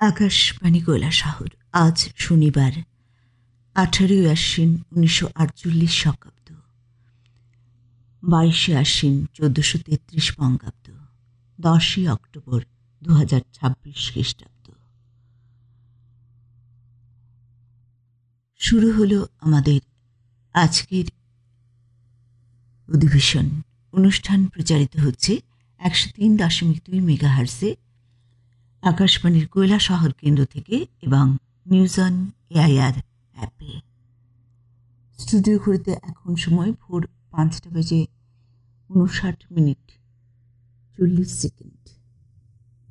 আকাশবাণী কৈলাসহর। আজ শনিবার 18 আশ্বিন 1948 শকাব্দ, 22 আশ্বিন 1433 বঙ্গাব্দ, 10 অক্টোবর 2026 খ্রিস্টাব্দ। শুরু হলো আমাদের আজকের অধিবেশন। অনুষ্ঠান প্রচারিত হচ্ছে 103.2 মেগাহার্জে আকাশবাণীর কৈলাসহর কেন্দ্র থেকে এবং নিউজ অন এআইআর অ্যাপে। স্টুডিও ঘড়িতে এখন সময় ভোর 5টা বেজে 59 মিনিট 40 সেকেন্ড।